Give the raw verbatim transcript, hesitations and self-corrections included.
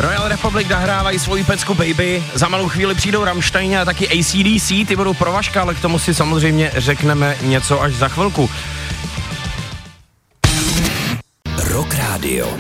Royal Republic nahrávají svoji pecku Baby, za malou chvíli přijdou Rammstein a taky A C D C, ty budou pro Vaška, ale k tomu si samozřejmě řekneme něco až za chvilku. Rock Radio.